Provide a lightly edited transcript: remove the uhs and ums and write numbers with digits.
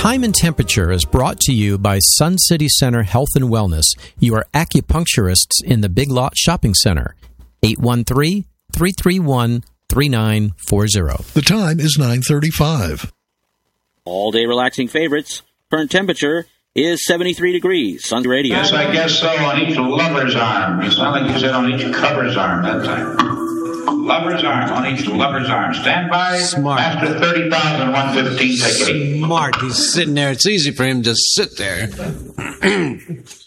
Time and Temperature is brought to you by Sun City Center Health and Wellness, your acupuncturists in the Big Lot Shopping Center. 813-331-3940. The time is 9:35. All-day relaxing favorites. Current temperature is 73 degrees. Sun Radio. Yes, I guess so, on each lover's arm. It's not like you said on each cover's arm that time. Lover's arm, on each lover's arm. Stand by. Smart. Master 30,115, take it. Smart. He's sitting there. It's easy for him to just sit there.